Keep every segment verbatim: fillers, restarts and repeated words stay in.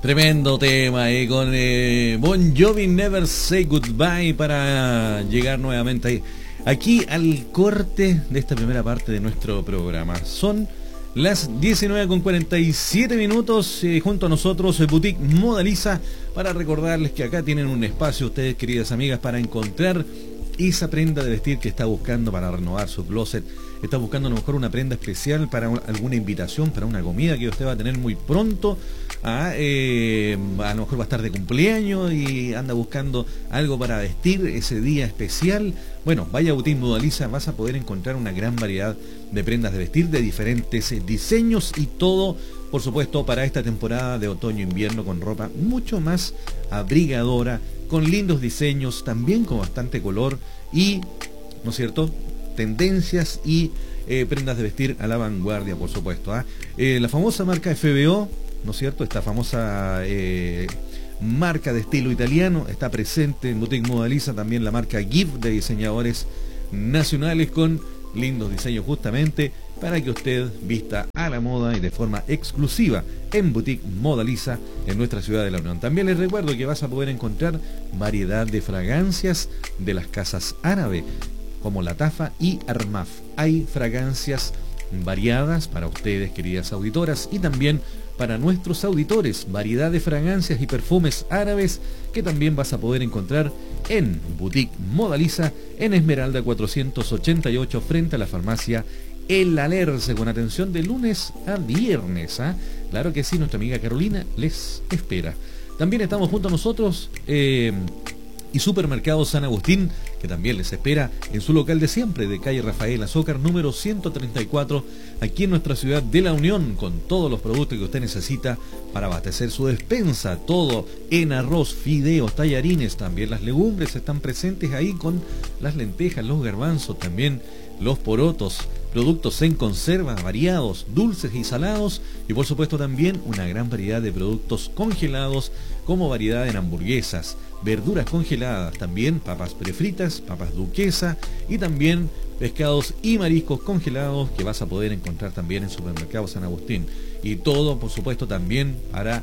Tremendo tema, eh, con eh, Bon Jovi, Never Say Goodbye, para llegar nuevamente aquí al corte de esta primera parte de nuestro programa. Son las diecinueve con cuarenta y siete minutos, eh, junto a nosotros, eh, Boutique Modaliza, para recordarles que acá tienen un espacio, ustedes, queridas amigas, para encontrar esa prenda de vestir que está buscando para renovar su closet. Está buscando a lo mejor una prenda especial para alguna invitación, para una comida que usted va a tener muy pronto. Ah, eh, a lo mejor va a estar de cumpleaños y anda buscando algo para vestir ese día especial. Bueno, vaya a Boutique Modaliza, vas a poder encontrar una gran variedad de prendas de vestir de diferentes diseños y todo, por supuesto, para esta temporada de otoño-invierno, con ropa mucho más abrigadora, con lindos diseños, también con bastante color y, ¿no es cierto?, tendencias y eh, prendas de vestir a la vanguardia, por supuesto. ¿ah? Eh, la famosa marca F B O, ¿no es cierto?, esta famosa eh, marca de estilo italiano, está presente en Boutique Modaliza. También la marca Give, de diseñadores nacionales, con lindos diseños justamente para que usted vista a la moda y de forma exclusiva en Boutique Modaliza, en nuestra ciudad de La Unión. También les recuerdo que vas a poder encontrar variedad de fragancias de las casas árabes, como Latafa y Armaf. Hay fragancias variadas para ustedes, queridas auditoras, y también para nuestros auditores, variedad de fragancias y perfumes árabes que también vas a poder encontrar en Boutique Modaliza, en Esmeralda cuatrocientos ochenta y ocho, frente a la farmacia El Alerce, con atención de lunes a viernes. ¿eh? Claro que sí, nuestra amiga Carolina les espera. También estamos junto a nosotros eh, y Supermercado San Agustín, que también les espera en su local de siempre, de calle Rafael Azócar, número ciento treinta y cuatro, aquí en nuestra ciudad de La Unión, con todos los productos que usted necesita para abastecer su despensa, todo en arroz, fideos, tallarines. También las legumbres están presentes ahí, con las lentejas, los garbanzos, también los porotos, productos en conserva variados, dulces y salados, y por supuesto también una gran variedad de productos congelados, como variedad en hamburguesas, verduras congeladas, también papas prefritas, papas duquesa, y también pescados y mariscos congelados que vas a poder encontrar también en Supermercado San Agustín. Y todo, por supuesto, también para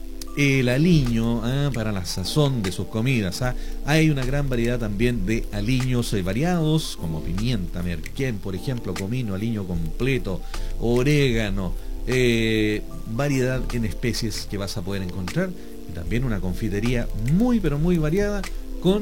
el aliño, ¿eh? para la sazón de sus comidas. ¿eh? Hay una gran variedad también de aliños eh, variados, como pimienta, merquén, por ejemplo, comino, aliño completo, orégano, eh, variedad en especies que vas a poder encontrar. Y también una confitería muy pero muy variada, con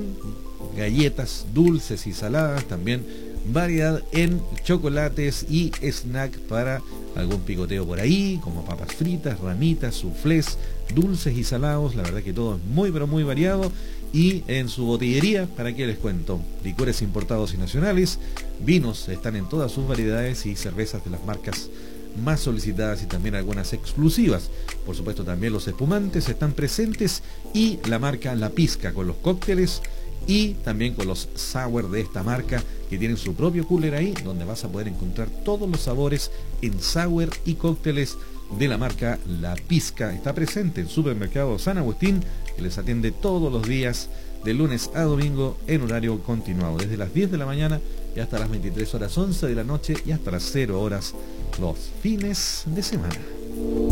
galletas dulces y saladas, también variedad en chocolates y snack para algún picoteo por ahí, como papas fritas, ramitas, soufflés, dulces y salados. La verdad que todo es muy pero muy variado. Y en su botillería, ¿para qué les cuento? Licores importados y nacionales, vinos están en todas sus variedades, y cervezas de las marcas más solicitadas y también algunas exclusivas. Por supuesto también los espumantes están presentes, y la marca La Pizca, con los cócteles y también con los sour de esta marca, que tienen su propio cooler ahí, donde vas a poder encontrar todos los sabores en sour y cócteles de la marca La Pizca. Está presente en Supermercado San Agustín, que les atiende todos los días de lunes a domingo en horario continuado, desde las diez de la mañana y hasta las veintitrés horas once de la noche, y hasta las cero horas los fines de semana.